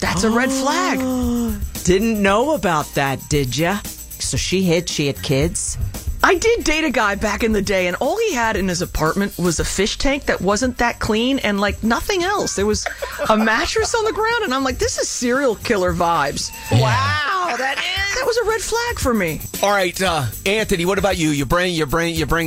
That's a red flag. Didn't know about that, did ya? So she had kids? I did date a guy back in the day, and all he had in his apartment was a fish tank that wasn't that clean and, like, nothing else. There was a mattress on the ground, and I'm like, this is serial killer vibes. Wow, that That was a red flag for me. All right, Anthony, what about you? You bring